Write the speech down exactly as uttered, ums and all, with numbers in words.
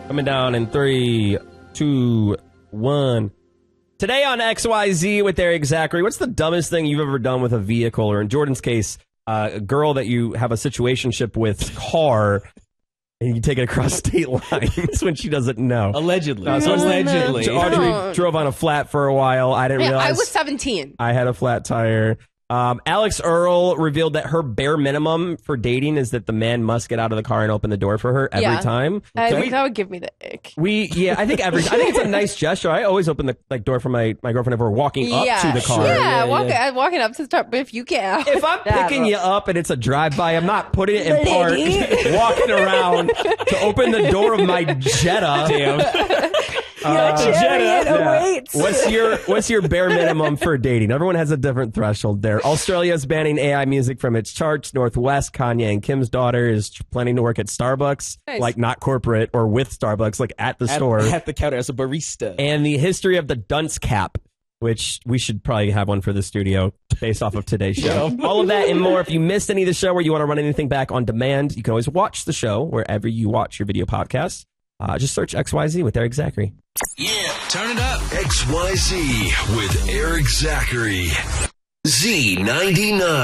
Coming down in three, two, one. Today on X Y Z with Eric Zachary, what's the dumbest thing you've ever done with a vehicle, or in Jordan's case, uh, a girl that you have a situationship with car, and you take it across state lines when she doesn't know? Allegedly. Uh, so Allegedly. So Audrey drove on a flat for a while. I didn't Yeah, realize. I was seventeen. I had a flat tire. Um, Alex Earl revealed that her bare minimum for dating is that the man must get out of the car and open the door for her every Yeah. time. I So think we, that would give me the ick. we, yeah, I think every, I think it's a nice gesture. I always open the like door for my, my girlfriend if we're walking up yeah, to the car. Yeah, Yeah, walk, yeah. uh, walking up to the top, but if you get out. If I'm Yeah, picking bro. you up and it's a drive-by, I'm not putting it in park, walking around to open the door of my Jetta. Damn. Uh, Chariot Yeah. awaits. What's your what's your bare minimum for dating? Everyone has a different threshold there. Australia's banning A I music from its charts. Northwest, Kanye and Kim's daughter is planning to work at Starbucks, Nice. like not corporate or with Starbucks, like at the At, store. at the counter as a barista. And the history of the dunce cap, which we should probably have one for the studio based off of today's show. All of that and more. If you missed any of the show or you want to run anything back on demand, you can always watch the show wherever you watch your video podcast. Uh, just search X Y Z with Eric Zachary. Yeah, turn it up. X Y Z with Eric Zachary. Z ninety-nine.